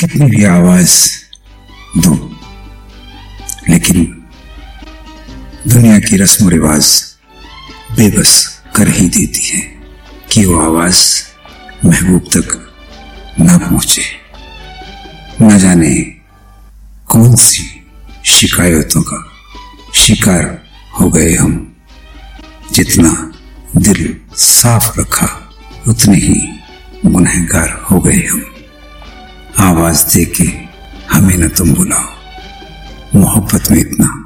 कितनी भी आवाज दो, लेकिन दुनिया की रस्म रिवाज बेबस कर ही देती है कि वो आवाज महबूब तक ना पहुंचे। न जाने कौन सी शिकायतों का शिकार हो गए हम। जितना दिल साफ रखा उतने ही गुनहगार हो गए हम। आवाज दे के हमें न तुम बुलाओ, मोहब्बत में इतना